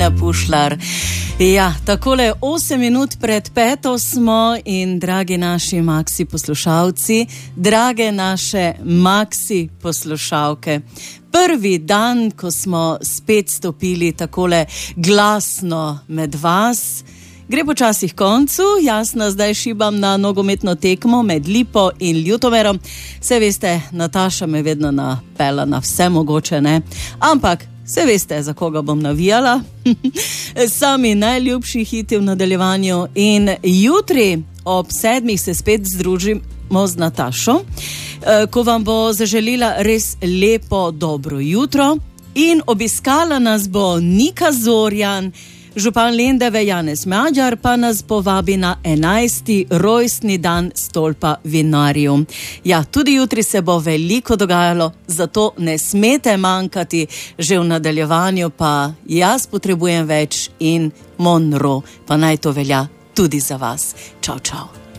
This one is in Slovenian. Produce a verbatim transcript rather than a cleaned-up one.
Tina Pušlar. Ja, takole osem minut pred peto smo in dragi naši Maxi poslušalci, drage naše Maxi poslušalke, prvi dan, ko smo spet stopili takole glasno med vas, gre počasi k koncu. Jasno, zdaj šibam na nogometno tekmo med Lipo in Ljutomerom. Saj veste, Nataša me vedno napela na vse mogoče, ne? Ampak saj veste, za koga bom navijala. Sami najljubši hiti v nadaljevanju. In jutri ob sedmih se spet združimo z Natašo, ko vam bo zaželila res lepo dobro jutro. In obiskala nas bo Nika Zorjan, župan Lendave Janez Madjar pa nas povabi na enajsti rojstni dan Stolpa vinarjev. Ja, tudi jutri se bo veliko dogajalo, zato ne smete manjkati. Že v nadaljevanju pa jaz potrebujem več in Monro, pa naj to velja tudi za vas. Čau, čau.